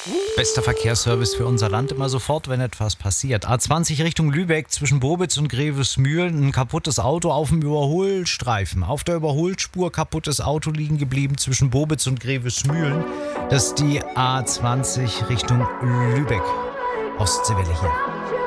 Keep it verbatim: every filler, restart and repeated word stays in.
Bester Verkehrsservice für unser Land immer sofort, wenn etwas passiert. A zwanzig Richtung Lübeck zwischen Bobitz und Grevesmühlen. Ein kaputtes Auto auf dem Überholstreifen. Auf der Überholspur kaputtes Auto liegen geblieben zwischen Bobitz und Grevesmühlen. Das ist die A zwanzig Richtung Lübeck. Ostseewelle hier.